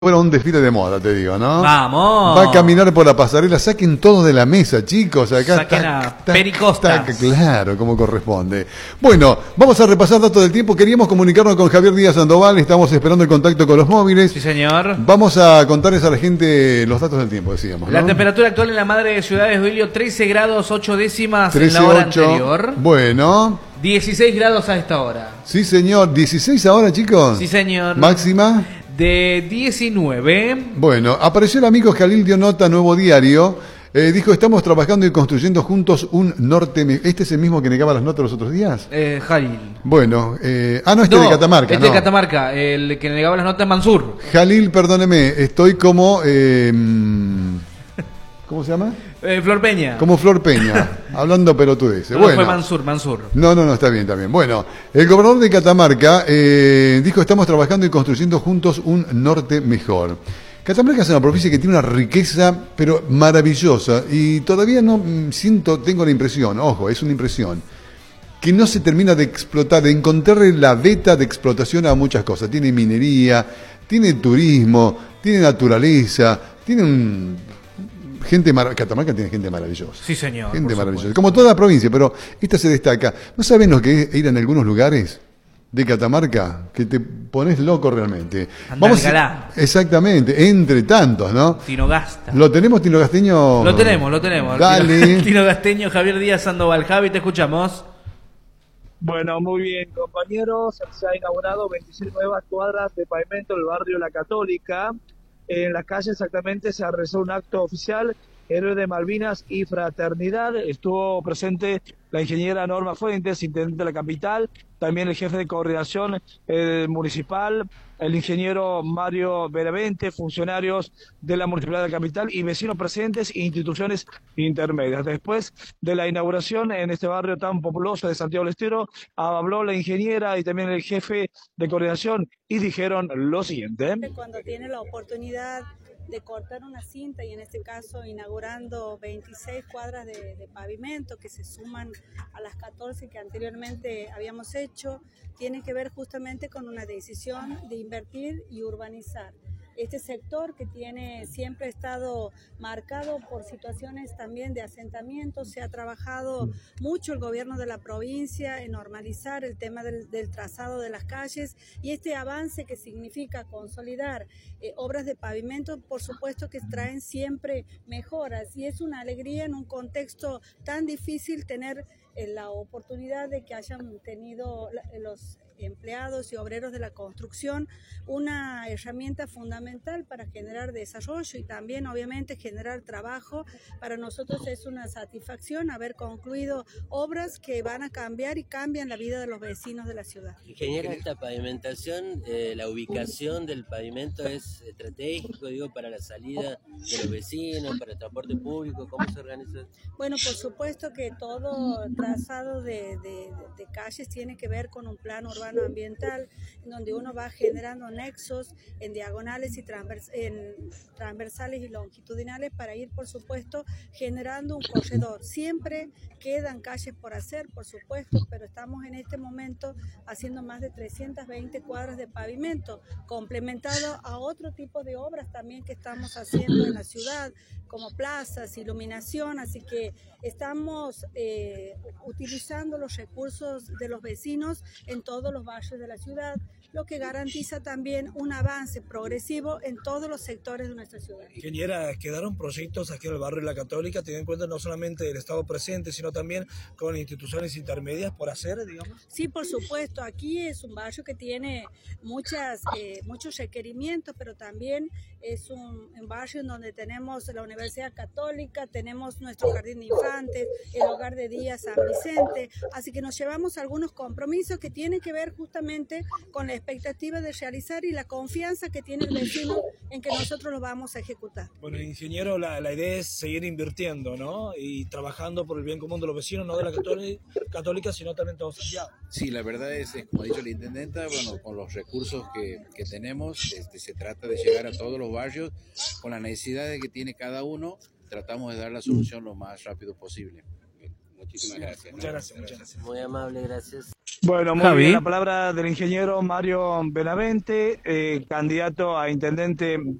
Bueno, un desfile de moda, te digo, ¿no? ¡Vamos! Va a caminar por la pasarela, saquen todo de la mesa, chicos. Acá Saquen a pericostas. Claro, como corresponde. Bueno, vamos a repasar datos del tiempo. Queríamos comunicarnos con Javier Díaz Sandoval, estamos esperando el contacto con los móviles. Sí, señor. Vamos a contarles a la gente los datos del tiempo, decíamos, ¿no? La temperatura actual en la madre de ciudades, Duilio, 13 grados 8 décimas 13, en la hora 8. anterior. Bueno. 16 grados a esta hora. Sí, señor. 16 ahora, chicos. Sí, señor. Máxima. De 19. Bueno, apareció el amigo Jalil dio nota, Nuevo Diario. Dijo, estamos trabajando y construyendo juntos un norte... ¿Este es el mismo que negaba las notas los otros días? Jalil. Bueno, no, de Catamarca. Este de Catamarca, el que negaba las notas Mansur. Jalil, perdóneme, estoy como... ¿Cómo se llama? Flor Peña. Como Flor Peña, hablando pelotudeces. No, bueno, fue Mansur. No, está bien. Bueno, el gobernador de Catamarca dijo, estamos trabajando y construyendo juntos un norte mejor. Catamarca es una provincia que tiene una riqueza, pero maravillosa, y todavía no tengo la impresión, ojo, es una impresión, que no se termina de explotar, de encontrarle la beta de explotación a muchas cosas. Tiene minería, tiene turismo, tiene naturaleza, tiene Catamarca tiene gente maravillosa. Sí, señor. Gente maravillosa. Como toda la provincia, pero esta se destaca. ¿No saben lo que es ir en algunos lugares de Catamarca? Que te pones loco realmente. Exactamente, entre tantos, ¿no? Tinogasta. ¿Lo tenemos, Tinogasteño? Lo tenemos. Dale. Tinogasteño, Javier Díaz Sandoval. Javi, te escuchamos. Bueno, muy bien, compañeros. Se ha inaugurado 26 nuevas cuadras de pavimento del barrio La Católica. En la calle exactamente se realizó un acto oficial, Héroe de Malvinas y Fraternidad. Estuvo presente la ingeniera Norma Fuentes, intendente de la capital, también el jefe de coordinación municipal, el ingeniero Mario Benavente, funcionarios de la municipalidad de la capital y vecinos presentes e instituciones intermedias. Después de la inauguración en este barrio tan populoso de Santiago del Estero, habló la ingeniera y también el jefe de coordinación y dijeron lo siguiente. Cuando tiene la oportunidad de cortar una cinta y en este caso inaugurando 26 cuadras de pavimento que se suman a las 14 que anteriormente habíamos hecho, tiene que ver justamente con una decisión de invertir y urbanizar. Este sector que siempre ha estado marcado por situaciones también de asentamiento, se ha trabajado mucho el gobierno de la provincia en normalizar el tema del trazado de las calles y este avance que significa consolidar obras de pavimento, por supuesto que traen siempre mejoras y es una alegría en un contexto tan difícil tener la oportunidad de que hayan tenido los empleados y obreros de la construcción una herramienta fundamental para generar desarrollo y también obviamente generar trabajo. Para nosotros es una satisfacción haber concluido obras que van a cambiar y cambian la vida de los vecinos de la ciudad. Ingeniera, esta pavimentación, la ubicación del pavimento es estratégico, para la salida de los vecinos, para el transporte público, ¿cómo se organiza? Bueno, por supuesto que todo trazado de calles tiene que ver con un plan urbano ambiental, en donde uno va generando nexos en diagonales y transversales y longitudinales para ir, por supuesto, generando un corredor. Siempre quedan calles por hacer, por supuesto, pero estamos en este momento haciendo más de 320 cuadras de pavimento, complementado a otro tipo de obras también que estamos haciendo en la ciudad, como plazas, iluminación, así que estamos utilizando los recursos de los vecinos en todos los barrios de la ciudad, lo que garantiza también un avance progresivo en todos los sectores de nuestra ciudad. Ingeniera, quedaron proyectos aquí en el barrio La Católica, teniendo en cuenta no solamente el Estado presente, sino también con instituciones intermedias por hacer, digamos. Sí, por supuesto, aquí es un barrio que tiene muchos requerimientos, pero también es un barrio en donde tenemos la Universidad Católica, tenemos nuestro Jardín de Infantes, el Hogar de Día San Vicente, así que nos llevamos algunos compromisos que tienen que ver justamente con la expectativa de realizar y la confianza que tiene el vecino en que nosotros lo vamos a ejecutar. Bueno, ingeniero, la idea es seguir invirtiendo, ¿no? Y trabajando por el bien común de los vecinos, no de la católica, sino también todo Santiago. Sí, la verdad es, como ha dicho la intendenta, bueno, con los recursos que tenemos, se trata de llegar a todos los barrios, con las necesidades que tiene cada uno, tratamos de dar la solución lo más rápido posible. Muchísimas gracias. Muchas gracias. Muy amable, gracias. Bueno, muy Javi. bien, la palabra del ingeniero Mario Benavente, candidato a intendente